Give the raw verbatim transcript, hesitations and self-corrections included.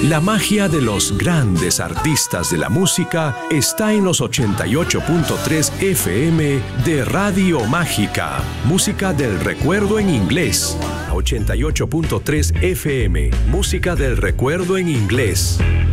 La magia de los grandes artistas de la música está en los ochenta y ocho punto tres F M de Radio Mágica. Música del recuerdo en inglés. ochenta y ocho punto tres F M. Música del recuerdo en inglés.